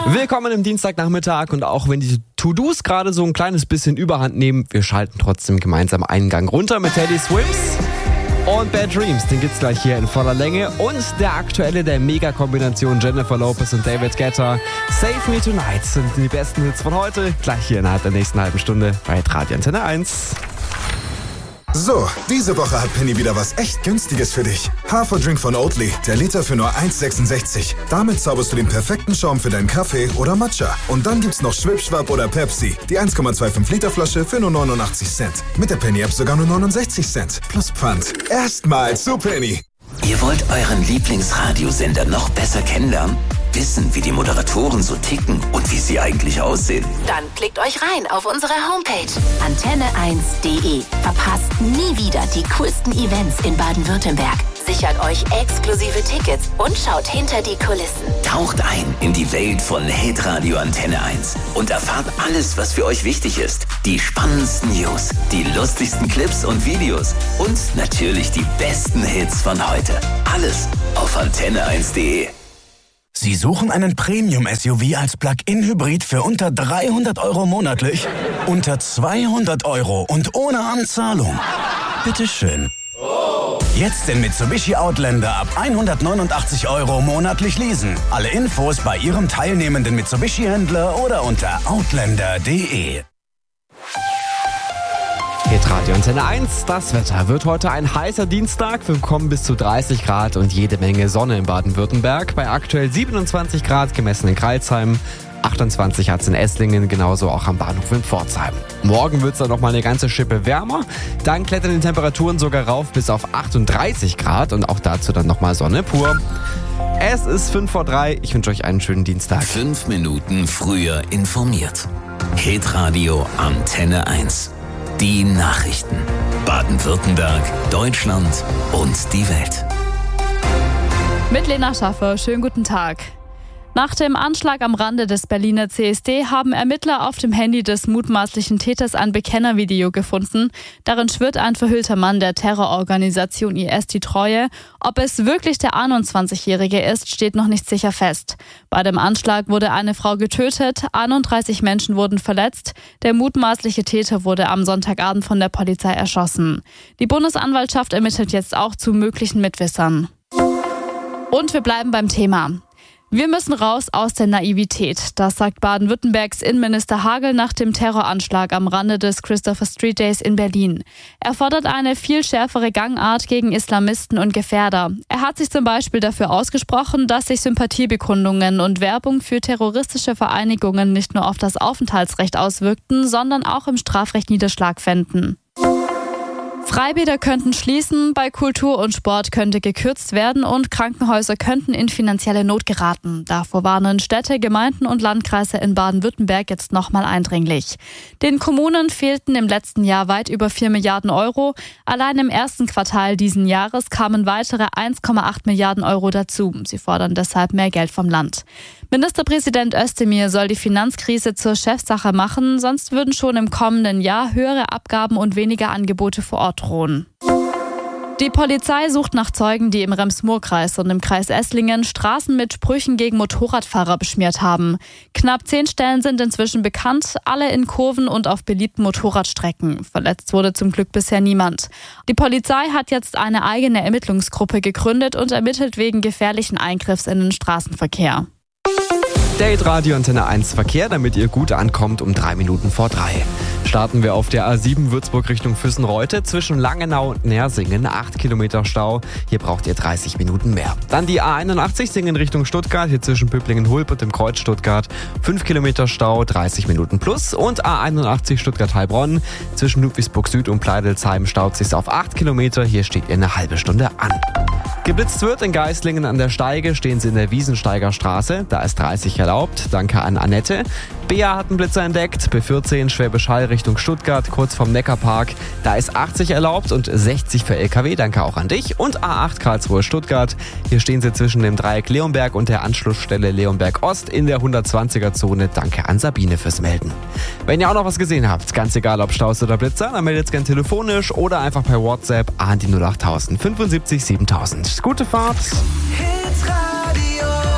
Willkommen im Dienstagnachmittag und auch wenn die To-Dos gerade so ein kleines bisschen Überhand nehmen, wir schalten trotzdem gemeinsam einen Gang runter mit Teddy Swims und Bad Dreams. Den gibt's gleich hier in voller Länge und der aktuelle der Mega-Kombination Jennifer Lopez und David Guetta. Save Me Tonight sind die besten Hits von heute, gleich hier innerhalb der nächsten halben Stunde bei Radio Antenne 1. So, diese Woche hat Penny wieder was echt Günstiges für dich. Haferdrink von Oatly, der Liter für nur 1,66. Damit zauberst du den perfekten Schaum für deinen Kaffee oder Matcha. Und dann gibt's noch Schwipschwap oder Pepsi, die 1,25 Liter Flasche für nur 89 Cent. Mit der Penny-App sogar nur 69 Cent. Plus Pfand. Erstmal zu Penny. Ihr wollt euren Lieblingsradiosender noch besser kennenlernen? Wissen, wie die Moderatoren so ticken und wie sie eigentlich aussehen? Dann klickt euch rein auf unsere Homepage antenne1.de. Verpasst nie wieder die coolsten Events in Baden-Württemberg. Sichert euch exklusive Tickets und schaut hinter die Kulissen. Taucht ein in die Welt von Hitradio Antenne 1 und erfahrt alles, was für euch wichtig ist. Die spannendsten News, die lustigsten Clips und Videos und natürlich die besten Hits von heute. Alles auf antenne1.de. Sie suchen einen Premium-SUV als Plug-in-Hybrid für unter 300 € monatlich? Unter 200 € und ohne Anzahlung? Bitteschön. Jetzt den Mitsubishi Outlander ab 189 € monatlich leasen. Alle Infos bei Ihrem teilnehmenden Mitsubishi-Händler oder unter outlander.de. Hitradio Antenne 1, das Wetter wird heute ein heißer Dienstag. Wir bekommen bis zu 30 Grad und jede Menge Sonne in Baden-Württemberg. Bei aktuell 27 Grad gemessen in Kreilsheim, 28 hat es in Esslingen, genauso auch am Bahnhof in Pforzheim. Morgen wird es dann nochmal eine ganze Schippe wärmer. Dann klettern die Temperaturen sogar rauf bis auf 38 Grad und auch dazu dann nochmal Sonne pur. Es ist 2:55. Ich wünsche euch einen schönen Dienstag. 5 Minuten früher informiert. Hitradio Antenne 1. Die Nachrichten. Baden-Württemberg, Deutschland und die Welt. Mit Lena Schaffer, schönen guten Tag. Nach dem Anschlag am Rande des Berliner CSD haben Ermittler auf dem Handy des mutmaßlichen Täters ein Bekennervideo gefunden. Darin schwört ein verhüllter Mann der Terrororganisation IS die Treue. Ob es wirklich der 21-Jährige ist, steht noch nicht sicher fest. Bei dem Anschlag wurde eine Frau getötet, 31 Menschen wurden verletzt. Der mutmaßliche Täter wurde am Sonntagabend von der Polizei erschossen. Die Bundesanwaltschaft ermittelt jetzt auch zu möglichen Mitwissern. Und wir bleiben beim Thema. Wir müssen raus aus der Naivität, das sagt Baden-Württembergs Innenminister Hagel nach dem Terroranschlag am Rande des Christopher Street Days in Berlin. Er fordert eine viel schärfere Gangart gegen Islamisten und Gefährder. Er hat sich zum Beispiel dafür ausgesprochen, dass sich Sympathiebekundungen und Werbung für terroristische Vereinigungen nicht nur auf das Aufenthaltsrecht auswirkten, sondern auch im Strafrecht Niederschlag fänden. Freibäder könnten schließen, bei Kultur und Sport könnte gekürzt werden und Krankenhäuser könnten in finanzielle Not geraten. Davor warnen Städte, Gemeinden und Landkreise in Baden-Württemberg jetzt nochmal eindringlich. Den Kommunen fehlten im letzten Jahr weit über 4 Milliarden Euro. Allein im ersten Quartal diesen Jahres kamen weitere 1,8 Milliarden Euro dazu. Sie fordern deshalb mehr Geld vom Land. Ministerpräsident Özdemir soll die Finanzkrise zur Chefsache machen, sonst würden schon im kommenden Jahr höhere Abgaben und weniger Angebote vor Ort drohen. Die Polizei sucht nach Zeugen, die im Rems-Murr-Kreis und im Kreis Esslingen Straßen mit Sprüchen gegen Motorradfahrer beschmiert haben. Knapp 10 Stellen sind inzwischen bekannt, alle in Kurven und auf beliebten Motorradstrecken. Verletzt wurde zum Glück bisher niemand. Die Polizei hat jetzt eine eigene Ermittlungsgruppe gegründet und ermittelt wegen gefährlichen Eingriffs in den Straßenverkehr. Der Hitradio Antenne 1 Verkehr, damit ihr gut ankommt um 3 Minuten vor 3. Starten wir auf der A7 Würzburg Richtung Füssen-Reute zwischen Langenau und Nersingen, 8 Kilometer Stau. Hier braucht ihr 30 Minuten mehr. Dann die A81 Singen Richtung Stuttgart, hier zwischen Pöblingen-Hulp und dem Kreuz Stuttgart, 5 Kilometer Stau, 30 Minuten plus. Und A81 Stuttgart-Heilbronn zwischen Ludwigsburg Süd und Pleidelsheim staut sich auf 8 Kilometer. Hier steht ihr eine halbe Stunde an. Geblitzt wird in Geislingen an der Steige, stehen sie in der Wiesensteiger Straße. Da ist 30 erlaubt. Danke an Annette. Bea hat einen Blitzer entdeckt. B14 Schwäbisch Hall Richtung Stuttgart, kurz vom Neckarpark. Da ist 80 erlaubt und 60 für LKW. Danke auch an dich. Und A8 Karlsruhe Stuttgart. Hier stehen sie zwischen dem Dreieck Leonberg und der Anschlussstelle Leonberg Ost in der 120er-Zone. Danke an Sabine fürs Melden. Wenn ihr auch noch was gesehen habt, ganz egal ob Staus oder Blitzer, dann meldet es gerne telefonisch oder einfach per WhatsApp an die 08000 75 7000. Gute Fahrt! Hitradio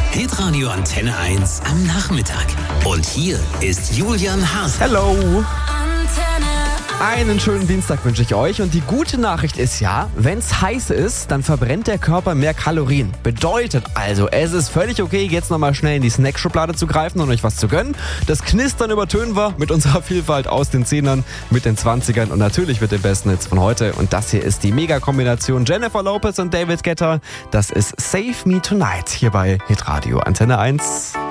Hitradio Antenne 1 am Nachmittag. Und hier ist Julian Haas. Hello! Einen schönen Dienstag wünsche ich euch und die gute Nachricht ist ja, wenn es heiß ist, dann verbrennt der Körper mehr Kalorien. Bedeutet also, es ist völlig okay, jetzt nochmal schnell in die Snackschublade zu greifen und euch was zu gönnen. Das Knistern übertönen wir mit unserer Vielfalt aus den 10ern, mit den 20ern und natürlich mit den besten Hits von heute. Und das hier ist die Mega-Kombination Jennifer Lopez und David Guetta. Das ist Save Me Tonight hier bei Hitradio Antenne 1.